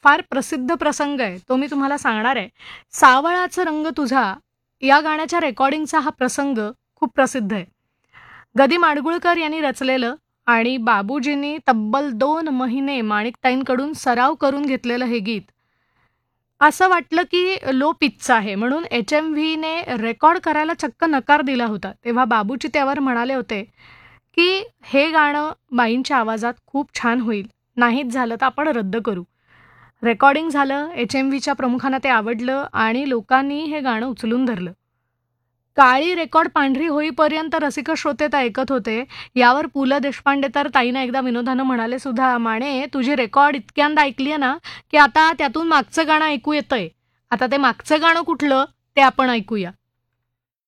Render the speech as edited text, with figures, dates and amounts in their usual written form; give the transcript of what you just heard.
फार प्रसिद्ध प्रसंग आहे, तो मी तुम्हाला सांगणार आहे. सावळाचा रंग तुझा या गाण्याच्या रेकॉर्डिंगचा हा प्रसंग खूप प्रसिद्ध आहे. ग. माडगुळकर यांनी रचलेलं आणि बाबूजींनी तब्बल 2 महिने माणिकताईंकडून सराव करून घेतलेलं हे गीत. असं वाटलं की लो पिचचं आहे म्हणून HMVने रेकॉर्ड करायला चक्क नकार दिला होता. तेव्हा बाबूजी त्यावर म्हणाले होते की हे गाणं बाईंच्या आवाजात खूप छान होईल. नाहीच झालं तर आपण रद्द करू. रेकॉर्डिंग झालं, HMVच्या प्रमुखांना ते आवडलं आणि लोकांनी हे गाणं उचलून धरलं. काळी रेकॉर्ड पांढरी होईपर्यंत रसिक श्रोते ते ऐकत होते. यावर पु ल देशपांडे तर ताईंना एकदा विनोदानं म्हणाले सुद्धा, "माणे, तुझी रेकॉर्ड इतक्यांदा ऐकली आहे ना की आता त्यातून मागचं गाणं ऐकू येतंय. आता ते मागचं गाणं कुठलं ते आपण ऐकूया."